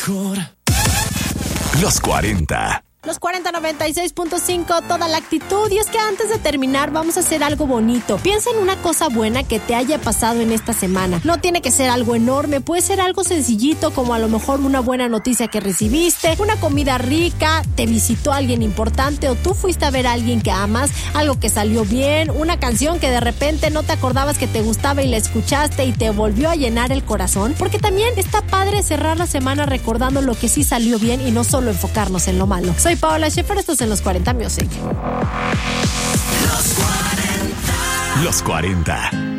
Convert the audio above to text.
Los 40. Los 4096.5, toda la actitud. Y es que antes de terminar vamos a hacer algo bonito. Piensa en una cosa buena que te haya pasado en esta semana. No tiene que ser algo enorme, puede ser algo sencillito, como a lo mejor una buena noticia que recibiste, una comida rica, te visitó alguien importante o tú fuiste a ver a alguien que amas, algo que salió bien, una canción que de repente no te acordabas que te gustaba y la escuchaste y te volvió a llenar el corazón. Porque también está padre cerrar la semana recordando lo que sí salió bien y no solo enfocarnos en lo malo. Soy Paola Schaefer, estos en Los 40 Music. Los 40.